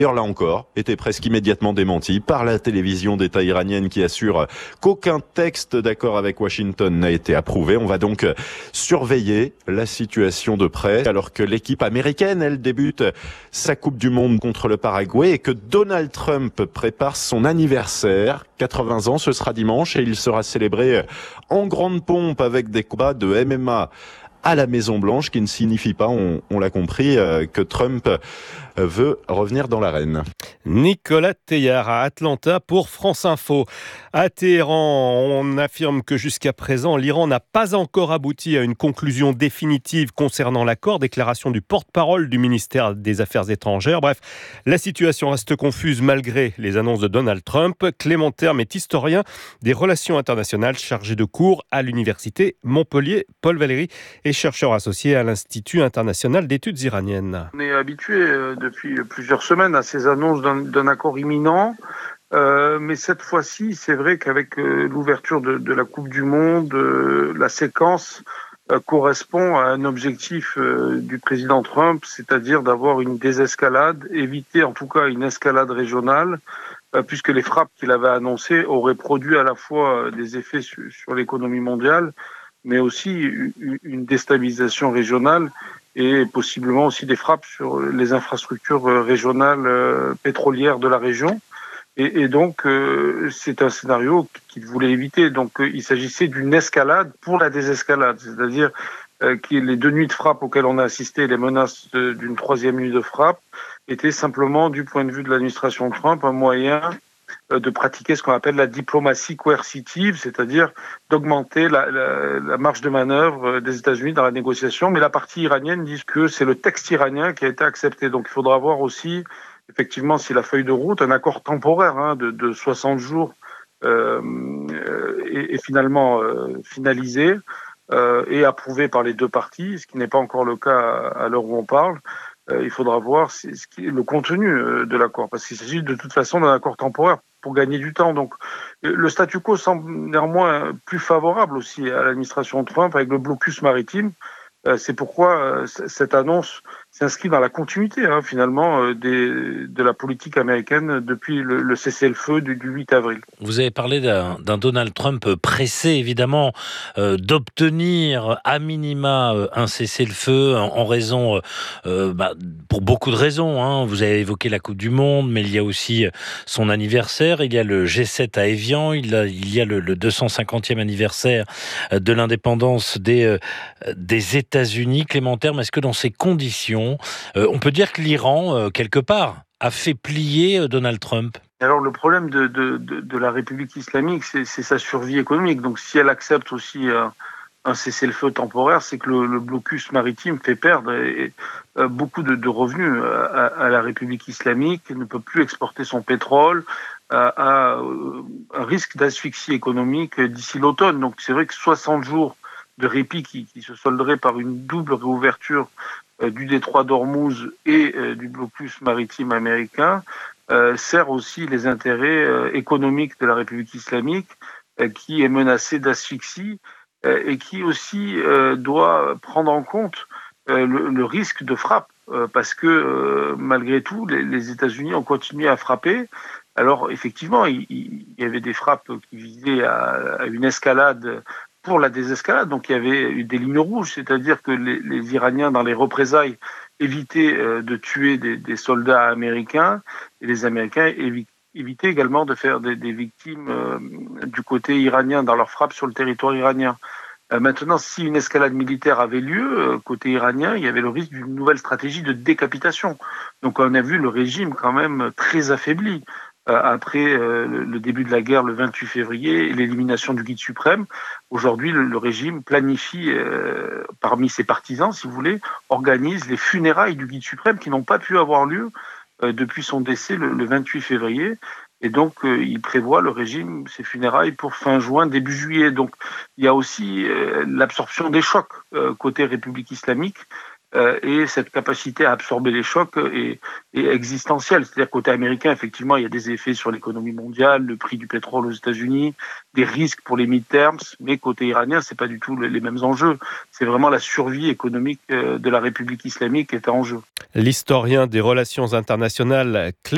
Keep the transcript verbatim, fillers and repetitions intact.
Là encore, était presque immédiatement démenti par la télévision d'État iranienne qui assure qu'aucun texte d'accord avec Washington n'a été approuvé. On va donc surveiller la situation de près alors que l'équipe américaine, elle débute sa Coupe du Monde contre le Paraguay et que Donald Trump prépare son anniversaire. quatre-vingts ans, ce sera dimanche et il sera célébré en grande pompe avec des combats de M M A à la Maison-Blanche, qui ne signifie pas, on, on l'a compris, euh, que Trump veut revenir dans l'arène. Nicolas Teilhard à Atlanta pour France Info. À Téhéran, on affirme que jusqu'à présent, l'Iran n'a pas encore abouti à une conclusion définitive concernant l'accord. Déclaration du porte-parole du ministère des Affaires étrangères. Bref, la situation reste confuse malgré les annonces de Donald Trump. Clément Terme est historien des relations internationales chargé de cours à l'université Montpellier. Paul Valéry est chercheur associé à l'Institut international d'études iraniennes. On est habitué euh, depuis plusieurs semaines à ces annonces d'un, d'un accord imminent. Euh, mais cette fois-ci, c'est vrai qu'avec euh, l'ouverture de, de la Coupe du Monde, euh, la séquence euh, correspond à un objectif euh, du président Trump, c'est-à-dire d'avoir une désescalade, éviter en tout cas une escalade régionale, euh, puisque les frappes qu'il avait annoncées auraient produit à la fois euh, des effets su- sur l'économie mondiale, mais aussi une, une déstabilisation régionale et possiblement aussi des frappes sur les infrastructures euh, régionales euh, pétrolières de la région. Et, et donc, euh, c'est un scénario qu'il voulait éviter. Donc, euh, il s'agissait d'une escalade pour la désescalade. C'est-à-dire euh, que les deux nuits de frappe auxquelles on a assisté, les menaces de, d'une troisième nuit de frappe, étaient simplement, du point de vue de l'administration Trump, un moyen euh, de pratiquer ce qu'on appelle la diplomatie coercitive, c'est-à-dire d'augmenter la, la, la marge de manœuvre des États-Unis dans la négociation. Mais la partie iranienne dit que c'est le texte iranien qui a été accepté. Donc, il faudra voir aussi effectivement, si la feuille de route, un accord temporaire hein, de, de soixante jours euh, est, est finalement euh, finalisé euh, et approuvé par les deux parties, ce qui n'est pas encore le cas à, à l'heure où on parle. Euh, il faudra voir ce qui est le contenu euh, de l'accord, parce qu'il s'agit de toute façon d'un accord temporaire pour gagner du temps. Donc, le statu quo semble néanmoins plus favorable aussi à l'administration Trump avec le blocus maritime. Euh, c'est pourquoi euh, c- cette annonce s'inscrit dans la continuité hein, finalement euh, des, de la politique américaine depuis le, le cessez-le-feu du, du huit avril. Vous avez parlé d'un, d'un Donald Trump pressé, évidemment, euh, d'obtenir à minima euh, un cessez-le-feu en, en raison, euh, euh, bah, pour beaucoup de raisons. Hein. Vous avez évoqué la Coupe du Monde, mais il y a aussi son anniversaire. Il y a le G sept à Évian. Il, a, il y a le, le deux cent cinquantième anniversaire de l'indépendance des, euh, des États-Unis. Clément Terme, est-ce que dans ces conditions, euh, on peut dire que l'Iran, euh, quelque part, a fait plier euh, Donald Trump? Alors le problème de, de, de, de la République islamique, c'est, c'est sa survie économique. Donc si elle accepte aussi euh, un cessez-le-feu temporaire, c'est que le, le blocus maritime fait perdre et, et, euh, beaucoup de, de revenus à, à la République islamique. Elle ne peut plus exporter son pétrole, à, à euh, un risque d'asphyxie économique d'ici l'automne. Donc c'est vrai que soixante jours de répit qui, qui se solderait par une double réouverture euh, du détroit d'Ormuz et euh, du blocus maritime américain euh, sert aussi les intérêts euh, économiques de la République islamique euh, qui est menacée d'asphyxie euh, et qui aussi euh, doit prendre en compte euh, le, le risque de frappe euh, parce que euh, malgré tout les, les États-Unis ont continué à frapper. Alors effectivement il, il y avait des frappes qui visaient à, à une escalade pour la désescalade. Donc il y avait eu des lignes rouges, c'est-à-dire que les, les Iraniens, dans les représailles, évitaient euh, de tuer des, des soldats américains, et les Américains évi- évitaient également de faire des, des victimes euh, du côté iranien dans leurs frappes sur le territoire iranien. Euh, maintenant, si une escalade militaire avait lieu, euh, côté iranien, il y avait le risque d'une nouvelle stratégie de décapitation. Donc on a vu le régime quand même très affaibli. Euh, après euh, le, le début de la guerre le vingt-huit février et l'élimination du guide suprême, aujourd'hui le, le régime planifie, euh, parmi ses partisans, si vous voulez, organise les funérailles du guide suprême qui n'ont pas pu avoir lieu euh, depuis son décès le, le vingt-huit février. Et donc, euh, il prévoit le régime, ses funérailles, pour fin juin, début juillet. Donc, il y a aussi euh, l'absorption des chocs euh, côté République islamique. Euh, et cette capacité à absorber les chocs est, est existentielle. C'est-à-dire côté américain, effectivement, il y a des effets sur l'économie mondiale, le prix du pétrole aux États-Unis, des risques pour les mid-terms, mais côté iranien, c'est pas du tout les mêmes enjeux. C'est vraiment la survie économique de la République islamique qui est en jeu. L'historien des relations internationales Clément